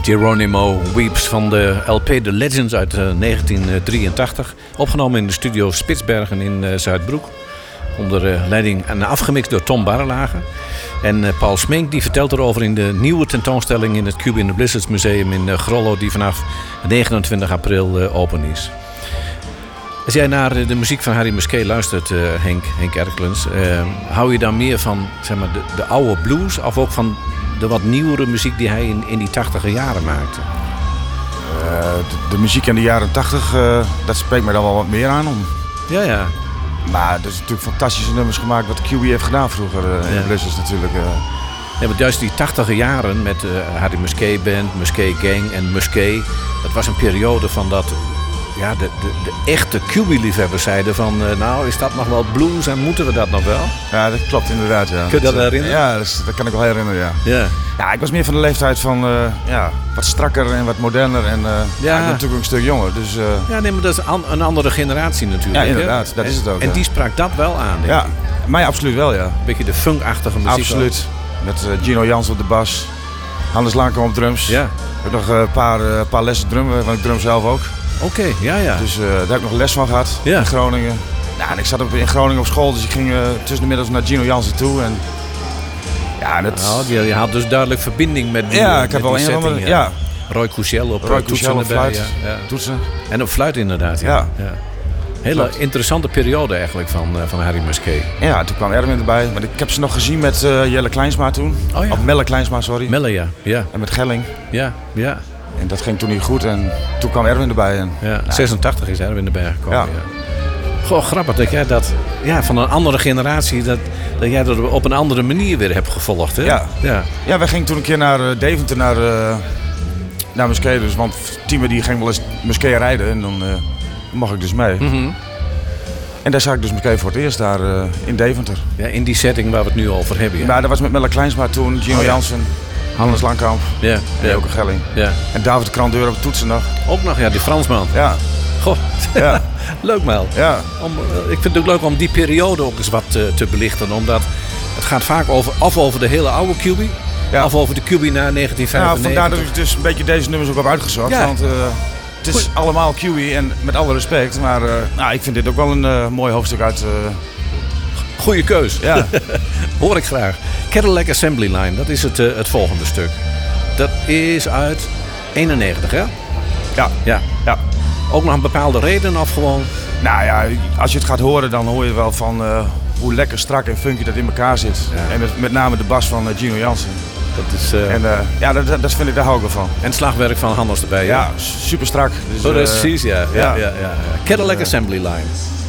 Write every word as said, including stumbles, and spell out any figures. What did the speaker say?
Geronimo Weeps van de L P The Legends uit uh, negentien drieëntachtig. Opgenomen in de studio Spitsbergen in uh, Zuidbroek. Onder uh, leiding en afgemixt door Tom Barrelage. En uh, Paul Smink die vertelt erover in de nieuwe tentoonstelling in het Cuba in the Blizzards Museum in uh, Grollo, die vanaf negenentwintig april uh, open is. Als jij naar de muziek van Harry Musquet luistert, uh, Henk, Henk Erkelens, uh, hou je dan meer van zeg maar, de, de oude blues of ook van de wat nieuwere muziek die hij in, in die tachtiger jaren maakte? Uh, de, de muziek in de jaren tachtig, uh, dat spreekt mij dan wel wat meer aan om. Ja, ja. Maar er is natuurlijk fantastische nummers gemaakt wat Q B heeft gedaan vroeger uh, in ja. de Blizzards natuurlijk. Uh. Ja, maar juist die tachtiger jaren met uh, Harry Musquet Band, Musquet Gang en Musquet, dat was een periode van dat ja, de, de, de echte Q B-liefhebbers zeiden van uh, nou is dat nog wel blues en moeten we dat nog wel? Ja, dat klopt inderdaad. Ja. Kun je dat, dat herinneren? Ja, dat, is, dat kan ik wel herinneren, ja. Ja. Ja, ik was meer van de leeftijd van uh, ja, wat strakker en wat moderner en uh, ja. Ja, ik ben natuurlijk ook een stuk jonger. Dus, uh... Ja, nee, maar dat is an, een andere generatie natuurlijk. Ja, inderdaad, hè? dat is het ook. En ja. die sprak dat wel aan, denk ja, ik. mij absoluut wel, ja. Een beetje de funkachtige muziek. Absoluut. Ook. Met uh, Gino Jans op de bas, Hannes Lankem op drums. Ja. Ik heb nog een paar, uh, paar lessen drummen, want ik drum zelf ook. Oké, okay, ja, ja. Dus uh, daar heb ik nog les van gehad ja. in Groningen. Nou, en ik zat op, in Groningen op school, dus ik ging uh, tussen de middags naar Gino Jansen toe. En, ja, dat... nou, je, je had dus duidelijk verbinding met die Ja, met ik heb wel een setting, andere... Ja. Ja. Roy Couchel op Roy toetsen op fluit, erbij, ja. Ja. toetsen. En op fluit inderdaad, ja. Ja. ja. Hele Klopt. Interessante periode eigenlijk van, uh, van Harry Musquet. Ja, toen kwam Erwin erbij. Maar ik heb ze nog gezien met uh, Jelle Kleinsma toen. Oh, ja. Of Melle Kleinsma, sorry. Melle, ja. ja. En met Gelling. Ja, ja. En dat ging toen niet goed en toen kwam Erwin erbij. En, ja. Nou, zesentachtig is Erwin erbij gekomen, ja. ja. Goh, grappig dat jij dat ja, van een andere generatie, dat, dat jij dat op een andere manier weer hebt gevolgd, hè? Ja. Ja. Ja, wij gingen toen een keer naar uh, Deventer, naar, uh, naar Musquet. Dus, want Timo die ging wel eens Musquet rijden en dan uh, mocht ik dus mee. Mm-hmm. En daar zag ik dus Musquet voor het eerst daar uh, in Deventer. Ja, in die setting waar we het nu over hebben. Ja, nou, dat was met Melle Kleinsma toen, Gino oh, ja. Jansen, Hannes Langkamp ja, en ja. Joke Gelling. Ja. En David de Krandeur op de toetsendag. Ook nog, ja, die Fransman. Ja. Goh, ja. leuk man. Ja. Om, ik vind het ook leuk om die periode ook eens wat uh, te belichten. Omdat het gaat vaak over, of over de hele oude Q B, ja. of over de Q B na negentien vijfennegentig. Nou, vandaar dat ik dus een beetje deze nummers ook heb uitgezocht. Ja. Want uh, het is Goed. allemaal Q B en met alle respect. Maar uh, nou, ik vind dit ook wel een uh, mooi hoofdstuk uit... Uh... Goeie keus. Ja. Hoor ik graag. Cadillac Assembly Line, dat is het, uh, het volgende stuk. Dat is uit eenennegentig, hè? Ja. Ja. ja. Ook nog een bepaalde reden of gewoon... Nou ja, als je het gaat horen, dan hoor je wel van uh, hoe lekker strak en funky dat in elkaar zit. Ja. En met, met name de bas van uh, Gino Jansen. Dat is... Uh... En uh, ja, dat, dat vind ik, daar hou ik wel van. En het slagwerk van Hannes erbij, ja? Ja, super strak. Dus, uh, precies, ja. ja, ja, ja, ja. Cadillac uh, Assembly Line.